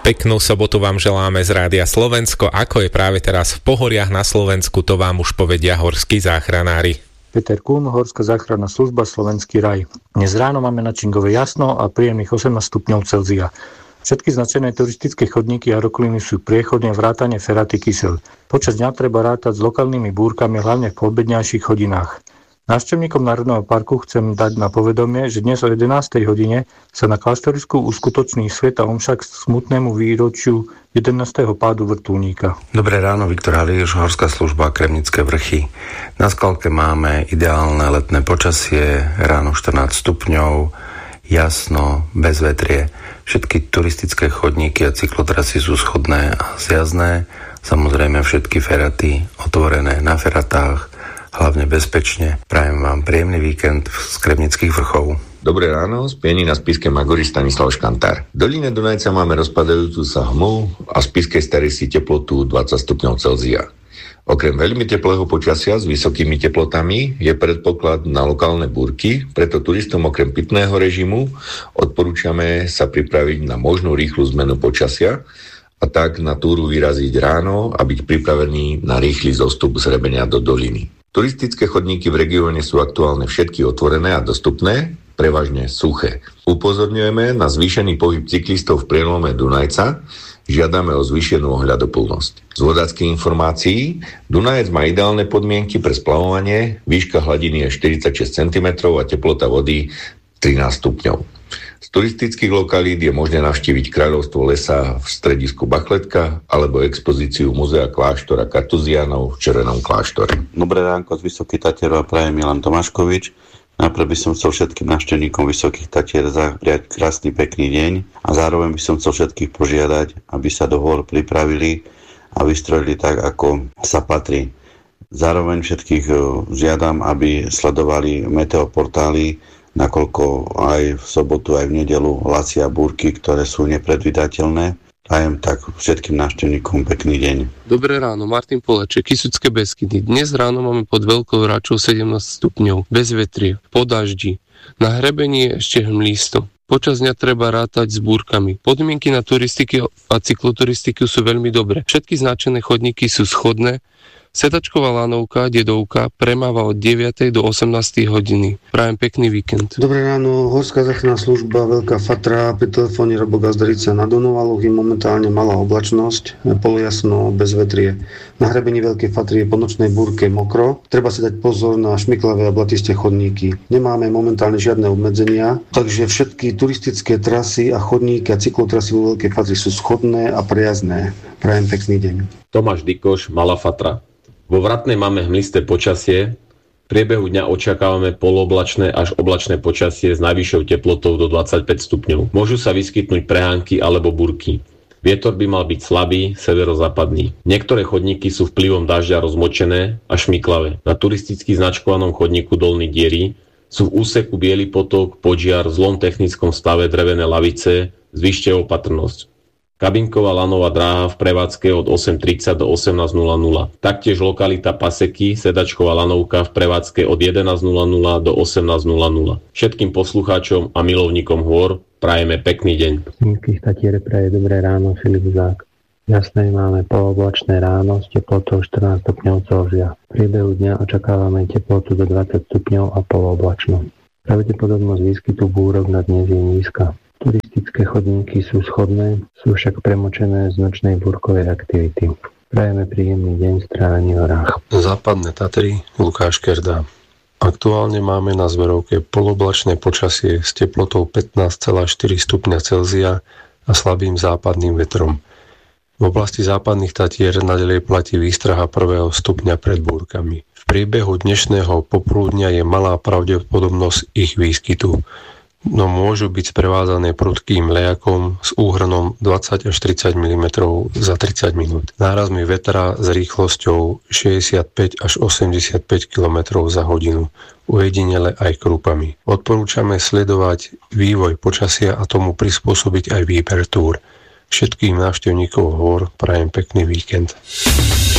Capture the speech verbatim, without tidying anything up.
Peknú sobotu vám želáme z Rádia Slovensko. Ako je práve teraz v pohoriach na Slovensku, to vám už povedia horskí záchranári. Peter Kuhn, Horská záchranná služba, Slovenský raj. Dnes ráno máme na Čingove jasno a príjemných osemnásť stupňov Celzia. Všetky značené turistické chodníky a rokliny sú priechodne vrátane Feraty Kysel. Počas dňa treba rátať s lokálnymi búrkami, hlavne v poobedňajších hodinách. Návštevníkom Národného parku chcem dať na povedomie, že dnes o jedenástej hodine sa na kláštorisku uskutoční svätá omša k smutnému výročiu jedenásteho pádu vrtuľníka. Dobré ráno, Viktor Halíš, Horská služba, Kremnické vrchy. Na Skalke máme ideálne letné počasie, ráno štrnásť stupňov, jasno, bez vetrie. Všetky turistické chodníky a cyklotrasy sú schodné a zjazdné. Samozrejme všetky feraty otvorené na feratách, hlavne bezpečne. Prajem vám príjemný víkend z Kremnických vrchov. Dobré ráno, z Pieny na Spišskej Magori Stanislav Škantár. V doline Dunajca máme rozpadajúcu sa hmlu a v Spišskej Starisi teplotu dvadsať stupňov Celzia. Okrem veľmi teplého počasia s vysokými teplotami je predpoklad na lokálne búrky, preto turistom okrem pitného režimu odporúčame sa pripraviť na možnú rýchlu zmenu počasia a tak na túru vyraziť ráno a byť pripravený na rýchly zostup z hrebenia do doliny. Turistické chodníky v regióne sú aktuálne všetky otvorené a dostupné, prevažne suché. Upozorňujeme na zvýšený pohyb cyklistov v prielome Dunajca, žiadame o zvýšenú ohľadoplnosť. Z vodáckych informácií Dunajec má ideálne podmienky pre splavovanie, výška hladiny je štyridsaťšesť centimetrov a teplota vody trinásť stupňov. Z turistických lokalít je možné navštíviť Kráľovstvo lesa v stredisku Bachletka alebo expozíciu Múzea kláštora Kartuziánov v Červenom kláštore. Dobré ránko z Vysokých Tatier a praje Milan Tomáškovič. Najprv by som chcel všetkým návštevníkom Vysokých Tatier zapriať krásny pekný deň a zároveň by som chcel všetkých požiadať, aby sa do hôr pripravili a vystrojili tak, ako sa patrí. Zároveň všetkých žiadam, aby sledovali meteoportály, nakoľko aj v sobotu, aj v nedeľu lacia búrky, ktoré sú nepredvídateľné. Prajem tak všetkým návštevníkom pekný deň. Dobré ráno, Martin Poleček, Kysucké Beskydy. Dnes ráno máme pod Veľkou Račou sedemnásť stupňov, bez vetrie, po daždi. Na hrebení je ešte hmlisto. Počas dňa treba rátať s búrkami. Podmienky na turistiky a cykloturistiku sú veľmi dobré. Všetky značené chodníky sú schodné. Sedačková lanovka, dedovka, premáva od deviatej do osemnástej hodiny. Prajem pekný víkend. Dobré ráno, Horská záchranná služba, Veľká Fatra, pri telefóne Robo Gazdarica na Donovaloch je momentálne malá oblačnosť, polojasno, bez vetrie. Na hrebení Veľkej Fatry je po nočnej búrke mokro. Treba si dať pozor na šmiklavé a blatisté chodníky. Nemáme momentálne žiadne obmedzenia, takže všetky turistické trasy a chodníky a cyklotrasy vo Veľkej Fatry sú schodné a prejazdné. Prajem pekný deň. Tomáš Dikoš, Malá Fatra. Vo Vratnej máme hmlisté počasie, v priebehu dňa očakávame polooblačné až oblačné počasie s najvyššou teplotou do dvadsaťpäť stupňov. Môžu sa vyskytnúť prehánky alebo búrky. Vietor by mal byť slabý, severozápadný. Niektoré chodníky sú vplyvom dažďa rozmočené a šmiklavé. Na turisticky značkovanom chodníku Dolný Diery sú v úseku Biely potok, Podžiar v zlom technickom stave drevené lavice, zvýšte opatrnosť. Kabinková lanová dráha v prevádzke od osem tridsať do osemnásť nula nula. Taktiež lokalita Paseky, sedačková lanovka v prevádzke od jedenásť nula nula do osemnásť nula nula. Všetkým poslucháčom a milovníkom hôr prajeme pekný deň. Nízkych Tatier praje dobré ráno, Filip Zák. Jasné máme pooblačné ráno s teplotou štrnásť stupňov Celzia. V priebehu dňa očakávame teplotu do dvadsať stupňov a polooblačno. Pravdepodobnosť výskytu búrok na dnes je nízka. Turistické chodníky sú schodné, sú však premočené z nočnej búrkovej aktivity. Prajeme príjemný deň v Stráni horách. Západné Tatry, Lukáš Kerda. Aktuálne máme na zverovke poloblačné počasie s teplotou pätnásť celá štyri stupňa Celzia a slabým západným vetrom. V oblasti západných Tatier naďalej platí výstraha prvého stupňa pred búrkami. V priebehu dnešného popoludnia je malá pravdepodobnosť ich výskytu, no môžu byť sprevádzané prudkým lejakom s úhrnom dvadsať až tridsať milimetrov za tridsať minút. Nárazmi vetra s rýchlosťou šesťdesiatpäť až osemdesiatpäť kilometrov za hodinu, ujedinele aj krúpami. Odporúčame sledovať vývoj počasia a tomu prispôsobiť aj výber túr. Všetkým návštevníkov hôr prajem pekný víkend.